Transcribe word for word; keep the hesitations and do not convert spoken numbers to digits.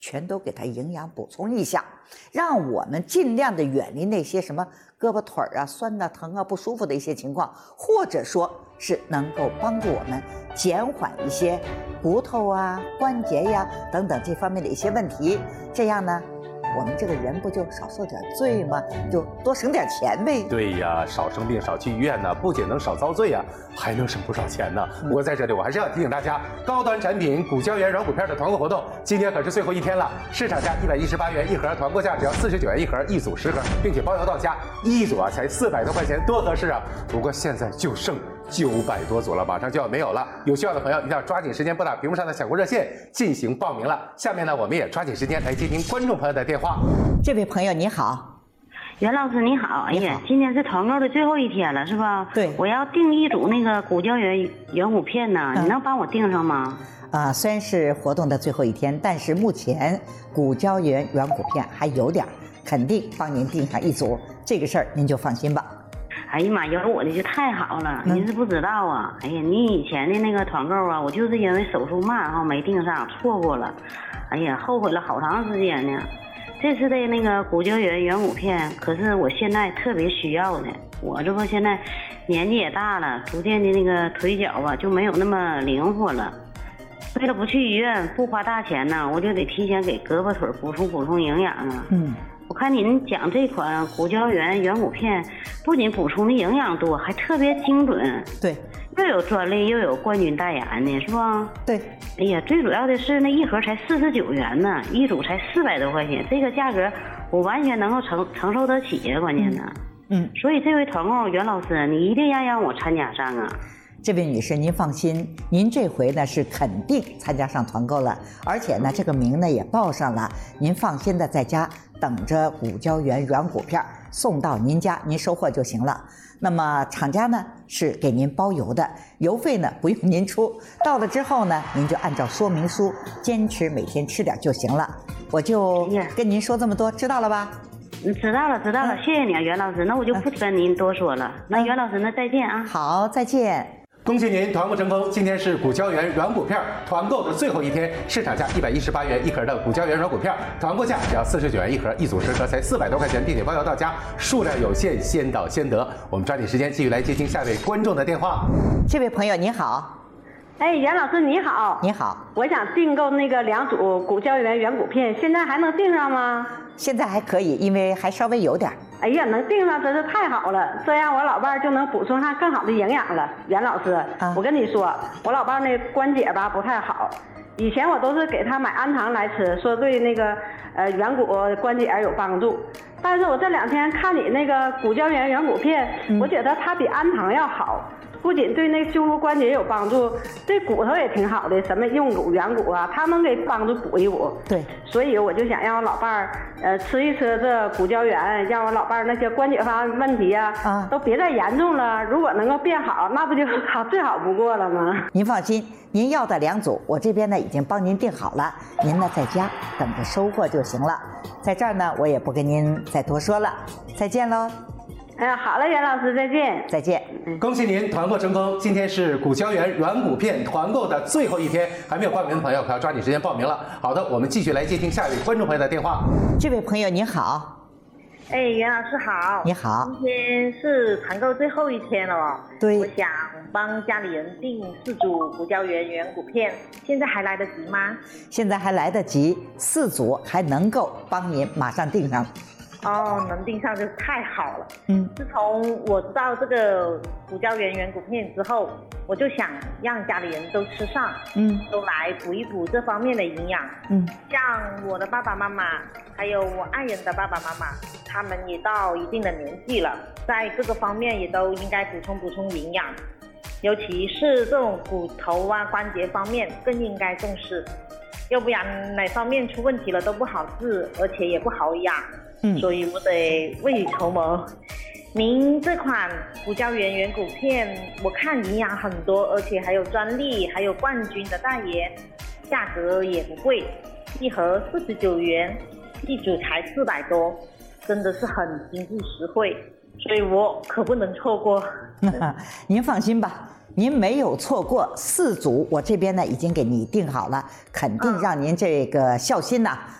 全都给它营养补充一下，让我们尽量的远离那些什么胳膊腿啊酸呐、疼啊不舒服的一些情况，或者说是能够帮助我们减缓一些骨头啊、关节呀等等这方面的一些问题。这样呢，我们这个人不就少受点罪吗？就多省点钱呗。 对呀，少生病少去医院呢，不仅能少遭罪呀，还能省不少钱呢。不过在这里我还是要提醒大家，高端产品谷胶原软骨片的团购活动，今天可是最后一天了，市场价一百一十八元一盒，团购价只要四十九元一盒，一组十盒，并且包邮到家，一组啊才四百多块钱，多合适啊！不过现在就剩九百多组了，马上就要没有了。有需要的朋友一定要抓紧时间拨打屏幕上的抢购热线进行报名了。下面呢，我们也抓紧时间来接听观众朋友的电话。 这位朋友你好， 袁老师你好，哎呀，今天是团购的最后一天了，是吧？ 对， 我要订一组那个骨胶原圆骨片呢，嗯、你能帮我订上吗？ 啊，虽然是活动的最后一天，但是目前骨胶原软骨片还有点，肯定帮您订上一组，这个事儿您就放心吧。 哎呀妈，有我的就太好了，您是不知道啊。哎呀，你以前的那个团购啊，我就是因为手速慢哈没订上，错过了。哎呀，后悔了好长时间呢。这次的那个骨胶原圆骨片，可是我现在特别需要的。我这不现在年纪也大了，逐渐的那个腿脚啊就没有那么灵活了。为了不去医院，不花大钱呢，我就得提前给胳膊腿补充补充营养啊。嗯。我看您讲这款骨胶原圆骨片，不仅补充的营养多，还特别精准。 对， 又有专利，又有冠军代言的，是吧？ 对。 哎呀，最主要的是那一盒才四十九元呢，一组才四百多块钱，这个价格我完全能够承承受得起呀，关键呢。嗯。所以这回团购，袁老师，你一定要让我参加上啊。 这位女士，您放心，您这回呢是肯定参加上团购了，而且呢这个名呢也报上了，您放心的在家等着骨胶原软骨片送到您家，您收货就行了。那么厂家呢是给您包邮的，邮费呢不用您出，到了之后呢您就按照说明书坚持每天吃点就行了。我就跟您说这么多，知道了吧？ 嗯，知道了，知道了，谢谢你啊，袁老师。那我就不跟您多说了。那袁老师，那再见啊。 好，再见。 恭喜您团购成功！今天是骨胶原软骨片团购的最后一天，市场价一百一十八元一盒的骨胶原软骨片，团购价只要四十九元一盒，一组十盒才四百多块钱，并且包邮到家，数量有限，先到先得。我们抓紧时间继续来接听下一位观众的电话。 这位朋友你好。 哎，袁老师你好。 你好， 我想订购那个两组骨胶原软骨片，现在还能订上吗？ 现在还可以，因为还稍微有点。 哎呀，能订上真是太好了，这样我老伴儿就能补充上更好的营养了。袁老师，啊、我跟你说，我老伴儿那关节吧不太好，以前我都是给他买氨糖来吃，说对那个呃软骨关节有帮助。但是我这两天看你那个骨胶原软骨片，嗯、我觉得它比氨糖要好。不仅对那胸部关节有帮助，对骨头也挺好的，什么硬骨、软骨啊，它能给帮助补一补。 对， 所以我就想让我老伴儿，呃，吃一吃这骨胶原，让我老伴儿那些关节方面问题啊，啊，都别再严重了。如果能够变好，那不就好最好不过了吗？ 您放心，您要的两组，我这边呢已经帮您订好了，您呢在家等着收货就行了。在这儿呢，我也不跟您再多说了，再见喽。 嗯，好了，袁老师，再见。 再见。 恭喜您团购成功！今天是骨胶原软骨片团购的最后一天，还没有报名的朋友可要抓紧时间报名了。好的，我们继续来接听下一位观众朋友的电话。 这位朋友您好。 哎，袁老师好。 你好。 今天是团购最后一天了哦。 对。 我想帮家里人订四组骨胶原软骨片，现在还来得及吗？ 现在还来得及，四组还能够帮您马上订上。 哦，能订上就太好了。嗯，自从我知道这个骨胶原软骨片之后，我就想让家里人都吃上，嗯，都来补一补这方面的营养。嗯，像我的爸爸妈妈，还有我爱人的爸爸妈妈，他们也到一定的年纪了，在各个方面也都应该补充补充营养，尤其是这种骨头啊、关节方面更应该重视，要不然哪方面出问题了都不好治，而且也不好养。嗯，所以我得未雨绸缪。您这款骨胶原软骨片，我看营养很多，而且还有专利，还有冠军的代言，价格也不贵，一盒四十九元，一组才四百多，真的是很经济实惠，所以我可不能错过。 您放心吧， 您没有错过四组，我这边呢已经给你定好了，肯定让您这个孝心呐